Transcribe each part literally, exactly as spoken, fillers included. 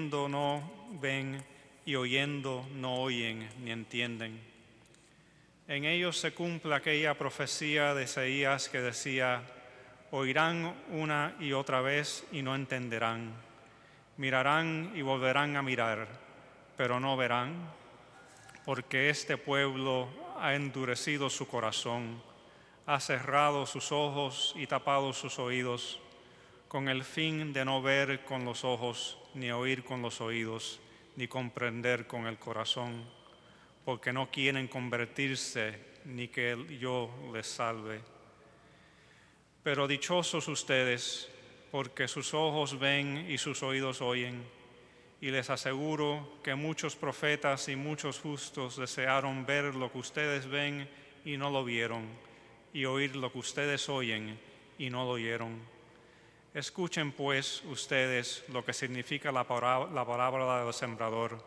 viendo no ven, y oyendo no oyen ni entienden. En ellos se cumple aquella profecía de Isaías que decía: oirán una y otra vez y no entenderán, mirarán y volverán a mirar, pero no verán, porque este pueblo ha endurecido su corazón, ha cerrado sus ojos y tapado sus oídos, con el fin de no ver con los ojos, ni oír con los oídos, ni comprender con el corazón, porque no quieren convertirse, ni que yo les salve. Pero dichosos ustedes, porque sus ojos ven y sus oídos oyen, y les aseguro que muchos profetas y muchos justos desearon ver lo que ustedes ven y no lo vieron, y oír lo que ustedes oyen y no lo oyeron. Escuchen pues ustedes lo que significa la parábola del sembrador.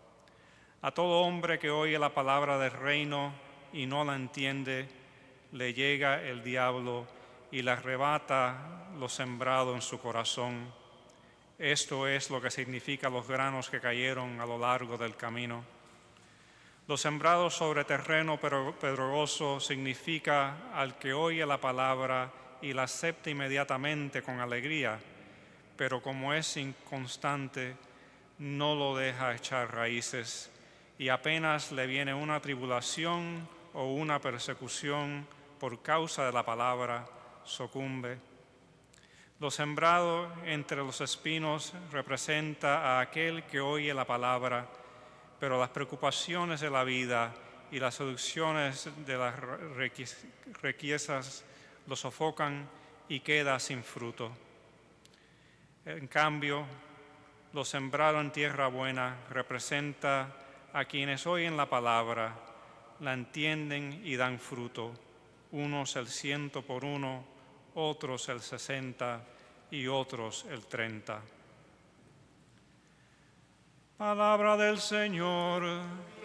A todo hombre que oye la palabra del reino y no la entiende, le llega el diablo y le arrebata lo sembrado en su corazón. Esto es lo que significa los granos que cayeron a lo largo del camino. Los sembrados sobre terreno pedregoso significa al que oye la palabra y la acepta inmediatamente con alegría, pero como es inconstante, no lo deja echar raíces, y apenas le viene una tribulación o una persecución por causa de la palabra, sucumbe. Lo sembrado entre los espinos representa a aquel que oye la palabra, pero las preocupaciones de la vida y las seducciones de las riquezas lo sofocan y queda sin fruto. En cambio, lo sembrado en tierra buena representa a quienes oyen la palabra, la entienden y dan fruto, unos el ciento por uno, otros el sesenta y otros el treinta. Palabra del Señor.